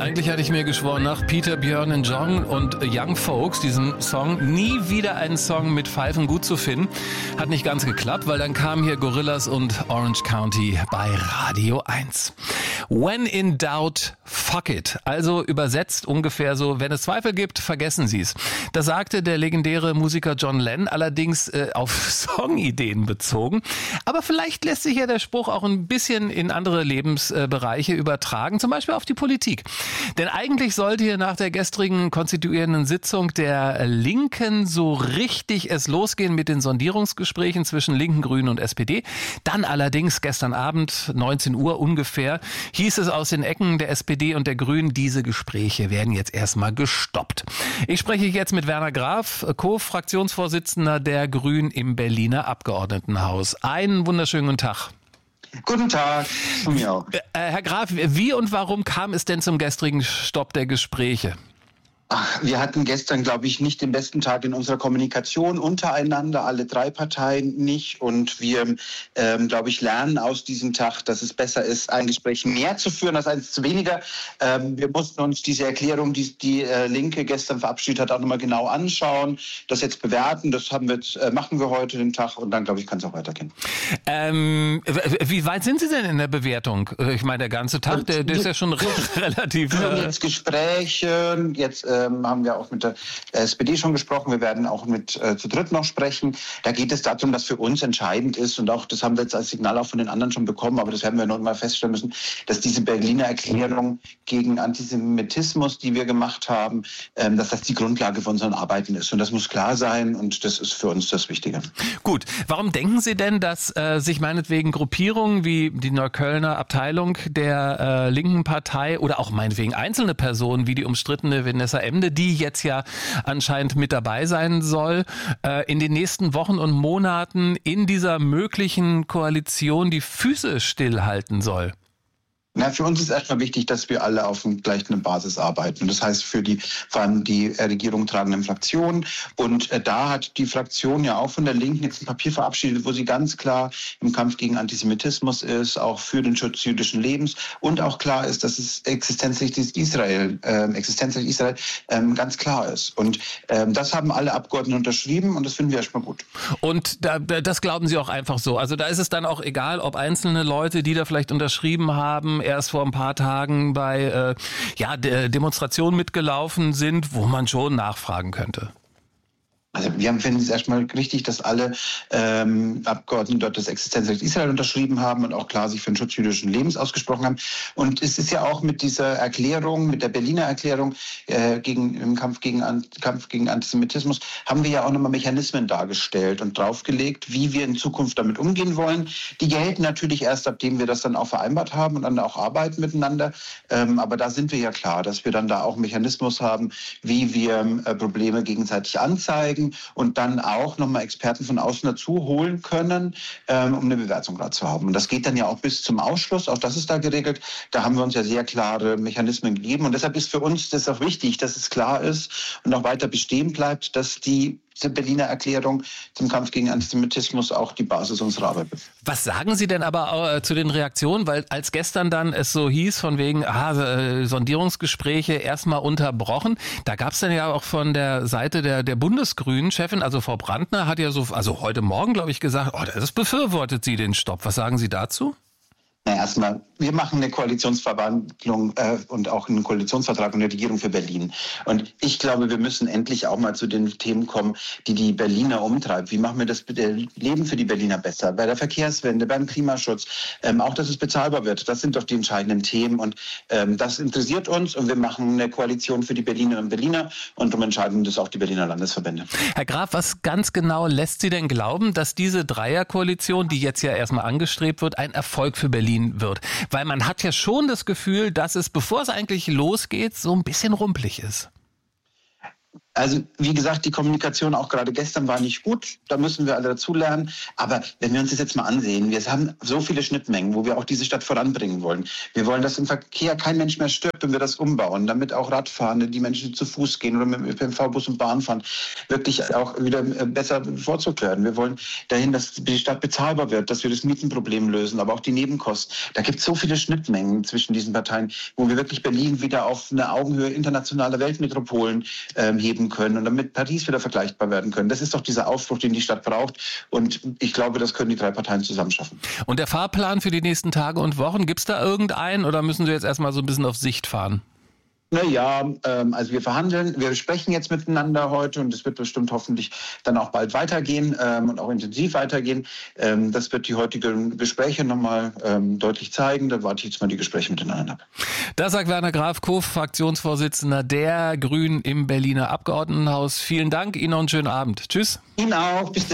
Eigentlich hatte ich mir geschworen, nach Peter, Björn und John und Young Folks, diesem Song, nie wieder einen Song mit Pfeifen gut zu finden. Hat nicht ganz geklappt, weil dann kamen hier Gorillaz und Orange County bei Radio 1. When in doubt, fuck it. Also übersetzt ungefähr so, wenn es Zweifel gibt, vergessen Sie es. Das sagte der legendäre Musiker John Lennon, allerdings auf Songideen bezogen. Aber vielleicht lässt sich ja der Spruch auch ein bisschen in andere Lebensbereiche übertragen, zum Beispiel auf die Politik. Denn eigentlich sollte hier nach der gestrigen konstituierenden Sitzung der Linken so richtig es losgehen mit den Sondierungsgesprächen zwischen Linken, Grünen und SPD. Dann allerdings gestern Abend, 19 Uhr ungefähr, hieß es aus den Ecken der SPD und der Grünen, diese Gespräche werden jetzt erstmal gestoppt. Ich spreche jetzt mit Werner Graf, Co-Fraktionsvorsitzender der Grünen im Berliner Abgeordnetenhaus. Einen wunderschönen guten Tag. Guten Tag, von mir auch. Herr Graf, wie und warum kam es denn zum gestrigen Stopp der Gespräche? Wir hatten gestern, glaube ich, nicht den besten Tag in unserer Kommunikation untereinander, alle drei Parteien nicht. Und wir, glaube ich, lernen aus diesem Tag, dass es besser ist, ein Gespräch mehr zu führen als eins zu weniger. Wir mussten uns diese Erklärung, die Linke gestern verabschiedet hat, auch nochmal genau anschauen, das jetzt bewerten. Das machen wir heute den Tag und dann, glaube ich, kann es auch weitergehen. Wie weit sind Sie denn in der Bewertung? Ich meine, der ganze Tag, der ist ja schon relativ... Wir haben jetzt Gespräche, jetzt haben wir auch mit der SPD schon gesprochen. Wir werden auch zu dritt noch sprechen. Da geht es darum, dass für uns entscheidend ist und auch, das haben wir jetzt als Signal auch von den anderen schon bekommen, aber das werden wir noch mal feststellen müssen, dass diese Berliner Erklärung gegen Antisemitismus, die wir gemacht haben, dass das die Grundlage von unseren Arbeiten ist. Und das muss klar sein und das ist für uns das Wichtige. Gut. Warum denken Sie denn, dass sich meinetwegen Gruppierungen wie die Neuköllner Abteilung der linken Partei oder auch meinetwegen einzelne Personen wie die umstrittene Vanessa Emde, die jetzt ja anscheinend mit dabei sein soll, in den nächsten Wochen und Monaten in dieser möglichen Koalition die Füße stillhalten soll? Na, für uns ist erstmal wichtig, dass wir alle auf gleichen Basis arbeiten. Und das heißt vor allem die Regierung tragenden Fraktionen. Und da hat die Fraktion ja auch von der Linken jetzt ein Papier verabschiedet, wo sie ganz klar im Kampf gegen Antisemitismus ist, auch für den Schutz jüdischen Lebens und auch klar ist, dass es Existenzrecht Israel ganz klar ist. Und das haben alle Abgeordneten unterschrieben und das finden wir erstmal gut. Und das glauben Sie auch einfach so? Also da ist es dann auch egal, ob einzelne Leute, die da vielleicht unterschrieben haben, erst vor ein paar Tagen bei Demonstrationen mitgelaufen sind, wo man schon nachfragen könnte? Also wir finden es erstmal richtig, dass alle Abgeordneten dort das Existenzrecht Israel unterschrieben haben und auch klar sich für den Schutz jüdischen Lebens ausgesprochen haben. Und es ist ja auch mit dieser Erklärung, mit der Berliner Erklärung im Kampf gegen Antisemitismus, haben wir ja auch nochmal Mechanismen dargestellt und draufgelegt, wie wir in Zukunft damit umgehen wollen. Die gelten natürlich erst, abdem wir das dann auch vereinbart haben und dann auch arbeiten miteinander. Aber da sind wir ja klar, dass wir dann da auch einen Mechanismus haben, wie wir Probleme gegenseitig anzeigen und dann auch nochmal Experten von außen dazu holen können, um eine Bewertung da zu haben. Und das geht dann ja auch bis zum Ausschluss, auch das ist da geregelt. Da haben wir uns ja sehr klare Mechanismen gegeben und deshalb ist für uns das auch wichtig, dass es klar ist und auch weiter bestehen bleibt, dass die Berliner Erklärung zum Kampf gegen Antisemitismus auch die Basis unserer Arbeit ist. Was sagen Sie denn aber zu den Reaktionen? Weil als gestern dann es so hieß, von wegen Sondierungsgespräche erstmal unterbrochen, da gab es dann ja auch von der Seite der Bundesgrünen-Chefin, also Frau Brandner, hat ja also heute Morgen, glaube ich, gesagt, das befürwortet sie den Stopp. Was sagen Sie dazu? Na, erstmal, wir machen eine Koalitionsverwandlung und auch einen Koalitionsvertrag und eine Regierung für Berlin. Und ich glaube, wir müssen endlich auch mal zu den Themen kommen, die Berliner umtreiben. Wie machen wir das Leben für die Berliner besser? Bei der Verkehrswende, beim Klimaschutz, auch, dass es bezahlbar wird. Das sind doch die entscheidenden Themen. Und das interessiert uns. Und wir machen eine Koalition für die Berlinerinnen und Berliner. Und darum entscheiden das auch die Berliner Landesverbände. Herr Graf, was ganz genau lässt Sie denn glauben, dass diese Dreierkoalition, die jetzt ja erstmal angestrebt wird, ein Erfolg für Berlin wird? Weil man hat ja schon das Gefühl, dass es, bevor es eigentlich losgeht, so ein bisschen rumpelig ist. Also wie gesagt, die Kommunikation auch gerade gestern war nicht gut. Da müssen wir alle dazulernen. Aber wenn wir uns das jetzt mal ansehen, wir haben so viele Schnittmengen, wo wir auch diese Stadt voranbringen wollen. Wir wollen, dass im Verkehr kein Mensch mehr stirbt, wenn wir das umbauen, damit auch Radfahrende, die Menschen zu Fuß gehen oder mit dem ÖPNV, Bus und Bahn fahren, wirklich auch wieder besser bevorzugt werden. Wir wollen dahin, dass die Stadt bezahlbar wird, dass wir das Mietenproblem lösen, aber auch die Nebenkosten. Da gibt es so viele Schnittmengen zwischen diesen Parteien, wo wir wirklich Berlin wieder auf eine Augenhöhe internationaler Weltmetropolen heben können und damit Paris wieder vergleichbar werden können. Das ist doch dieser Aufbruch, den die Stadt braucht. Und ich glaube, das können die 3 Parteien zusammen schaffen. Und der Fahrplan für die nächsten Tage und Wochen, gibt es da irgendeinen oder müssen Sie jetzt erstmal so ein bisschen auf Sicht fahren? Naja, also wir verhandeln, wir sprechen jetzt miteinander heute und es wird bestimmt hoffentlich dann auch bald weitergehen und auch intensiv weitergehen. Das wird die heutigen Gespräche nochmal deutlich zeigen. Da warte ich jetzt mal die Gespräche miteinander ab. Das sagt Werner Graf, Co-Fraktionsvorsitzender der Grünen im Berliner Abgeordnetenhaus. Vielen Dank, Ihnen noch einen schönen Abend. Tschüss. Ihnen auch, bis dann.